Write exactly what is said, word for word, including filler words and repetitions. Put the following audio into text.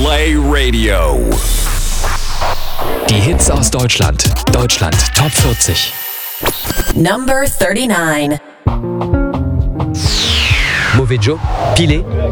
Play Radio. Die Hits aus Deutschland. Deutschland Top vierzig. Number thirty-nine. Mauvais Joe, Pilé,